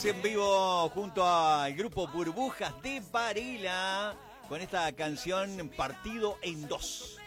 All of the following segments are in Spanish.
en vivo junto al grupo Burbujas de Varela con esta canción Partido en Dos.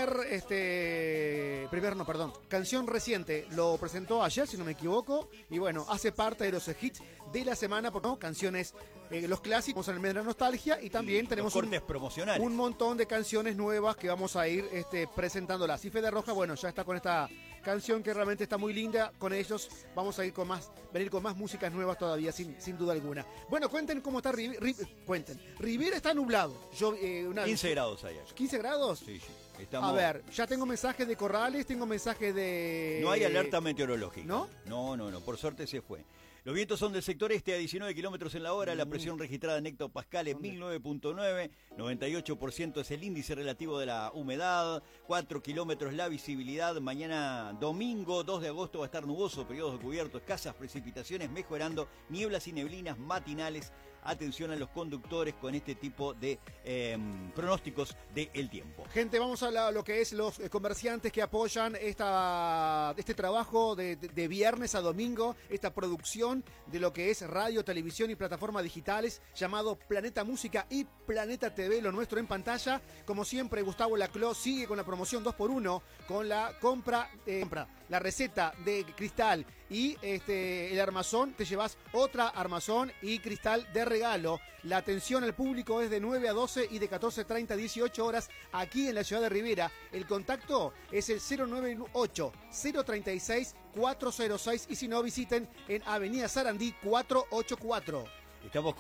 Canción reciente, lo presentó ayer, si no me equivoco, y bueno, hace parte de los hits de la semana, porque ¿no? Canciones, los clásicos en el mes de la nostalgia, y también tenemos cortes promocionales. Un montón de canciones nuevas que vamos a ir presentándolas. Y Fede Roja, bueno, ya está con esta canción que realmente está muy linda. Con ellos vamos a ir venir con más músicas nuevas todavía, sin duda alguna. Bueno, cuenten cómo está Rivera está nublado. 15 grados hay acá. ¿15 grados? Sí. Estamos... A ver, ya tengo mensajes de Corrales, tengo mensajes de... No hay alerta meteorológica. ¿No? No, por suerte se fue. Los vientos son del sector este a 19 kilómetros en la hora, la presión registrada en hectopascales 1009.9, 98% es el índice relativo de la humedad, 4 kilómetros la visibilidad, mañana domingo 2 de agosto va a estar nuboso, periodos de cubierto, escasas precipitaciones, mejorando, nieblas y neblinas matinales. Atención a los conductores con este tipo de pronósticos del tiempo. Gente, vamos a lo que es los comerciantes que apoyan este trabajo de viernes a domingo, esta producción de lo que es radio, televisión y plataformas digitales, llamado Planeta Música y Planeta TV, lo nuestro en pantalla. Como siempre, Gustavo Laclau sigue con la promoción 2x1, con la compra, la receta de cristal y el armazón, te llevas otra armazón y cristal de regalo. La atención al público es de 9 a 12 y de 14:30 a 18 horas aquí en la ciudad de Rivera. El contacto es el 098-036-406 y si no, visiten en Avenida Sarandí 484. Estamos